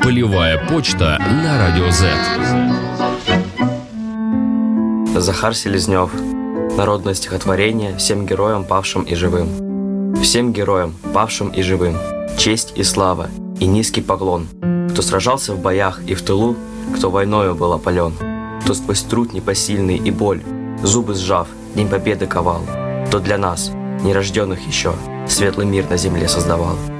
Полевая почта на Радио Z. Захар Селезнев. Народное стихотворение всем героям, павшим и живым. Всем героям, павшим и живым, честь и слава, и низкий поклон. Кто сражался в боях и в тылу, кто войною был опален, кто сквозь труд непосильный и боль, зубы сжав, День Победы ковал, кто для нас, нерожденных еще, светлый мир на земле создавал.